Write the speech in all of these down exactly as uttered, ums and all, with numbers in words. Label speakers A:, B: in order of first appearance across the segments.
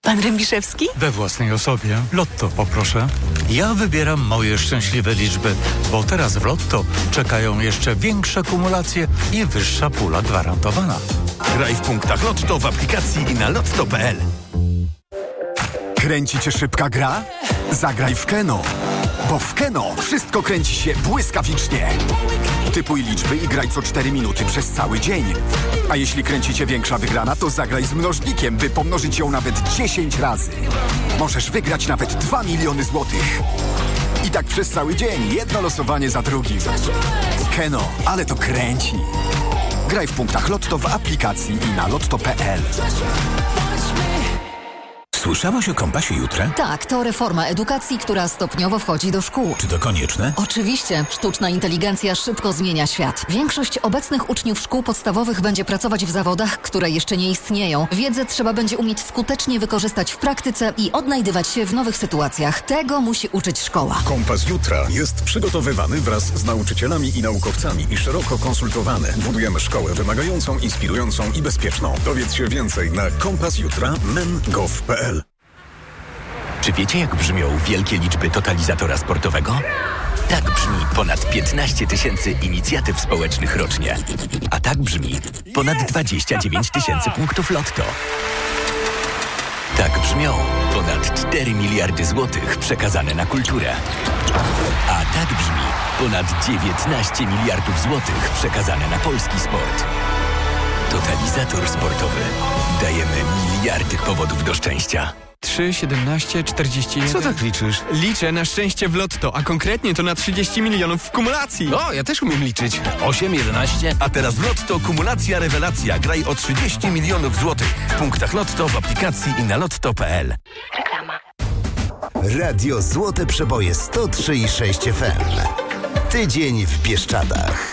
A: Pan Rębiszewski?
B: We własnej osobie. Lotto poproszę. Ja wybieram moje szczęśliwe liczby, bo teraz w Lotto czekają jeszcze większe kumulacje i wyższa pula gwarantowana.
C: Graj w punktach Lotto w aplikacji i na lotto kropka p l.
D: Kręci cię szybka gra? Zagraj w Keno. Bo w Keno wszystko kręci się błyskawicznie. Typuj liczby i graj co cztery minuty przez cały dzień. A jeśli kręci cię większa wygrana, to zagraj z mnożnikiem, by pomnożyć ją nawet dziesięć razy. Możesz wygrać nawet dwa miliony złotych. I tak przez cały dzień, jedno losowanie za drugim. Keno, ale to kręci. Graj w punktach Lotto w aplikacji i na lotto kropka p l.
C: Słyszałaś o Kompasie Jutra?
E: Tak, to reforma edukacji, która stopniowo wchodzi do szkół.
C: Czy to konieczne?
E: Oczywiście. Sztuczna inteligencja szybko zmienia świat. Większość obecnych uczniów szkół podstawowych będzie pracować w zawodach, które jeszcze nie istnieją. Wiedzę trzeba będzie umieć skutecznie wykorzystać w praktyce i odnajdywać się w nowych sytuacjach. Tego musi uczyć szkoła.
F: Kompas Jutra jest przygotowywany wraz z nauczycielami i naukowcami i szeroko konsultowany. Budujemy szkołę wymagającą, inspirującą i bezpieczną. Dowiedz się więcej na kompas jutra kropka men kropka gov kropka p l.
C: Czy wiecie, jak brzmią wielkie liczby totalizatora sportowego? Tak brzmi ponad piętnaście tysięcy inicjatyw społecznych rocznie. A tak brzmi ponad dwadzieścia dziewięć tysięcy punktów Lotto. Tak brzmią ponad cztery miliardy złotych przekazane na kulturę. A tak brzmi ponad dziewiętnaście miliardów złotych przekazane na polski sport. Totalizator sportowy. Dajemy miliardy powodów do szczęścia.
G: trzy, siedemnaście, czterdzieści jeden.
H: Co tak liczysz?
G: Liczę na szczęście w Lotto, a konkretnie to na trzydzieści milionów w kumulacji.
H: O, ja też umiem liczyć.
C: osiem, jedenaście. A teraz w Lotto kumulacja rewelacja. Graj o trzydzieści milionów złotych. W punktach Lotto w aplikacji i na lotto kropka p l.
A: Reklama.
I: Radio Złote Przeboje sto trzy i sześć F M. Tydzień w Bieszczadach.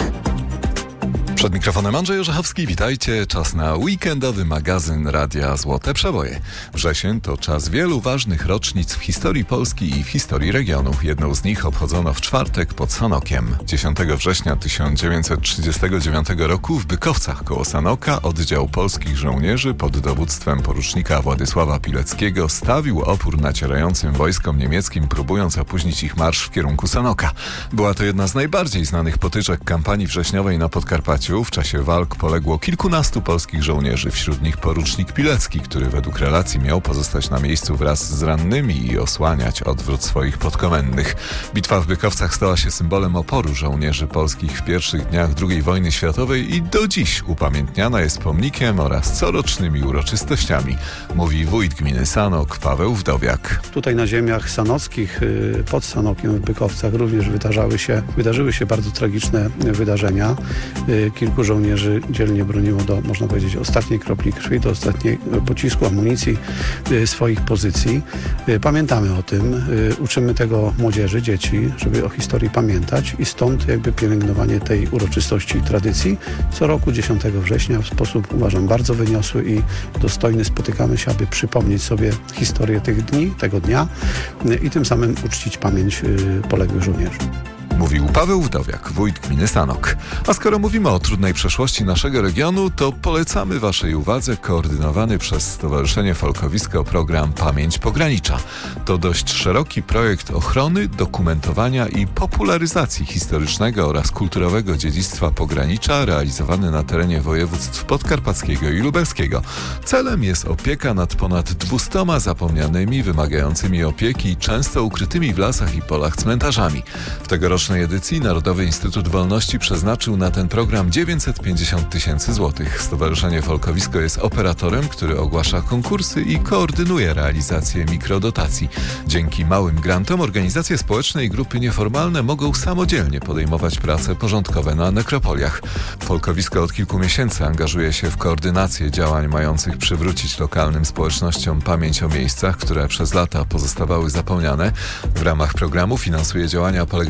J: Przed mikrofonem Andrzej Orzechowski, witajcie. Czas na weekendowy magazyn Radia Złote Przeboje. Wrzesień to czas wielu ważnych rocznic w historii Polski i w historii regionu. Jedną z nich obchodzono w czwartek pod Sanokiem. dziesiątego września tysiąc dziewięćset trzydziestego dziewiątego roku w Bykowcach koło Sanoka oddział polskich żołnierzy pod dowództwem porucznika Władysława Pileckiego stawił opór nacierającym wojskom niemieckim, próbując opóźnić ich marsz w kierunku Sanoka. Była to jedna z najbardziej znanych potyczek kampanii wrześniowej na Podkarpaciu. W czasie walk poległo kilkunastu polskich żołnierzy, wśród nich porucznik Pilecki, który według relacji miał pozostać na miejscu wraz z rannymi i osłaniać odwrót swoich podkomendnych. Bitwa w Bykowcach stała się symbolem oporu żołnierzy polskich w pierwszych dniach drugiej wojny światowej i do dziś upamiętniana jest pomnikiem oraz corocznymi uroczystościami, mówi wójt gminy Sanok Paweł Wdowiak.
K: Tutaj na ziemiach sanockich, pod Sanokiem w Bykowcach również wydarzały się, wydarzyły się bardzo tragiczne wydarzenia. Kilku żołnierzy dzielnie broniło do, można powiedzieć, ostatniej kropli krwi, do ostatniego pocisku, amunicji swoich pozycji. Pamiętamy o tym, uczymy tego młodzieży, dzieci, żeby o historii pamiętać i stąd jakby pielęgnowanie tej uroczystości i tradycji. Co roku dziesiątego września w sposób, uważam, bardzo wyniosły i dostojny spotykamy się, aby przypomnieć sobie historię tych dni, tego dnia i tym samym uczcić pamięć poległych żołnierzy.
J: Mówił Paweł Wdowiak, wójt gminy Sanok. A skoro mówimy o trudnej przeszłości naszego regionu, to polecamy waszej uwadze koordynowany przez Stowarzyszenie Folkowisko program Pamięć Pogranicza. To dość szeroki projekt ochrony, dokumentowania i popularyzacji historycznego oraz kulturowego dziedzictwa pogranicza realizowany na terenie województw podkarpackiego i lubelskiego. Celem jest opieka nad ponad dwustoma zapomnianymi, wymagającymi opieki, często ukrytymi w lasach i polach cmentarzami. W tegorocznej edycji Narodowy Instytut Wolności przeznaczył na ten program dziewięćset pięćdziesiąt tysięcy złotych. Stowarzyszenie Folkowisko jest operatorem, który ogłasza konkursy i koordynuje realizację mikrodotacji. Dzięki małym grantom organizacje społeczne i grupy nieformalne mogą samodzielnie podejmować prace porządkowe na nekropoliach. Folkowisko od kilku miesięcy angażuje się w koordynację działań mających przywrócić lokalnym społecznościom pamięć o miejscach, które przez lata pozostawały zapomniane. W ramach programu finansuje działania polegające na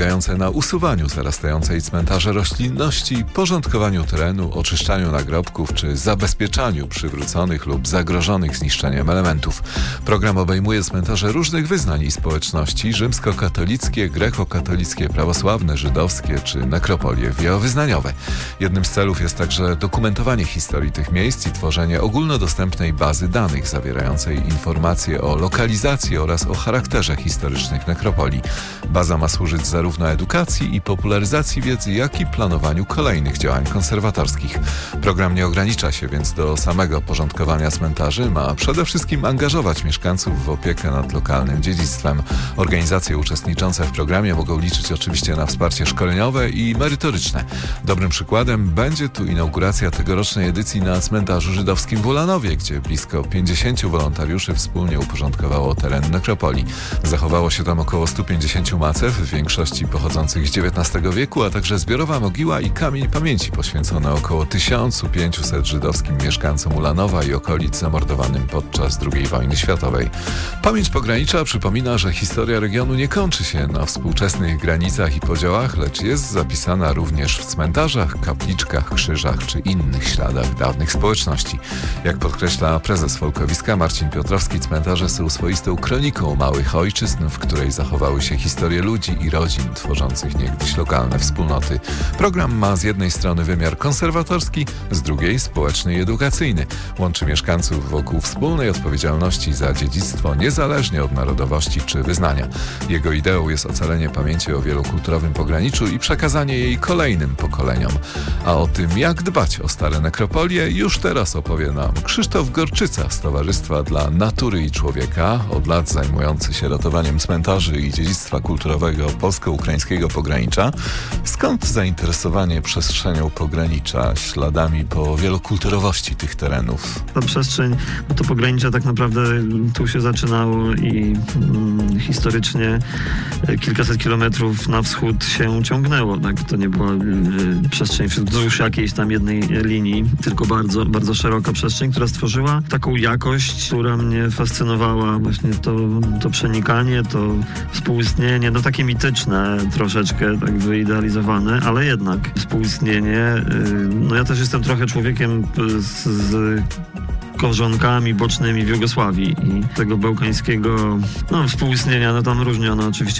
J: usuwaniu zarastającej cmentarze roślinności, porządkowaniu terenu, oczyszczaniu nagrobków czy zabezpieczaniu przywróconych lub zagrożonych zniszczeniem elementów. Program obejmuje cmentarze różnych wyznań i społeczności: rzymskokatolickie, grekokatolickie, prawosławne, żydowskie czy nekropolie wielowyznaniowe. Jednym z celów jest także dokumentowanie historii tych miejsc i tworzenie ogólnodostępnej bazy danych zawierającej informacje o lokalizacji oraz o charakterze historycznych nekropolii. Baza ma służyć zarówno edukacji i popularyzacji wiedzy, jak i planowaniu kolejnych działań konserwatorskich. Program nie ogranicza się więc do samego porządkowania cmentarzy, ma przede wszystkim angażować mieszkańców w opiekę nad lokalnym dziedzictwem. Organizacje uczestniczące w programie mogą liczyć oczywiście na wsparcie szkoleniowe i merytoryczne. Dobrym przykładem będzie tu inauguracja tegorocznej edycji na cmentarzu żydowskim w Ulanowie, gdzie blisko pięćdziesięciu wolontariuszy wspólnie uporządkowało teren nekropolii. Zachowało się tam około stu pięćdziesięciu macew, w większości pochodzących z dziewiętnastego wieku, a także zbiorowa mogiła i kamień pamięci poświęcone około tysiącu pięciuset żydowskim mieszkańcom Ulanowa i okolic zamordowanym podczas drugiej wojny światowej. Pamięć pogranicza przypomina, że historia regionu nie kończy się na współczesnych granicach i podziałach, lecz jest zapisana również w cmentarzach, kapliczkach, krzyżach czy innych śladach dawnych społeczności. Jak podkreśla prezes Folkowiska Marcin Piotrowski, cmentarze są swoistą kroniką małych ojczyzn, w której zachowały się historie ludzi i rodzin tworzących niegdyś lokalne wspólnoty. Program ma z jednej strony wymiar konserwatorski, z drugiej społeczny i edukacyjny. Łączy mieszkańców wokół wspólnej odpowiedzialności za dziedzictwo niezależnie od narodowości czy wyznania. Jego ideą jest ocalenie pamięci o wielokulturowym pograniczu i przekazanie jej kolejnym pokoleniom. A o tym, jak dbać o stare nekropolie, już teraz opowie nam Krzysztof Gorczyca z Towarzystwa dla Natury i Człowieka, od lat zajmujący się ratowaniem cmentarzy i dziedzictwa kulturowego polsko-ukraińskiego pogranicza. Skąd zainteresowanie przestrzenią pogranicza, śladami po wielokulturowości tych terenów?
A: Ta przestrzeń, no to pogranicze tak naprawdę tu się zaczynało i mm, historycznie kilkaset kilometrów na wschód się ciągnęło. Tak? To nie była y, przestrzeń wzdłuż jakiejś tam jednej linii, tylko bardzo, bardzo szeroka przestrzeń, która stworzyła taką jakość, która mnie fascynowała. Właśnie to, to przenikanie, to współistnienie, no takie mityczne troszeczkę, tak wyidealizowane, ale jednak współistnienie. Y, no ja też jestem trochę człowiekiem z, z korzonkami bocznymi w Jugosławii i tego bałkańskiego no, współistnienia, no tam różnie ono oczywiście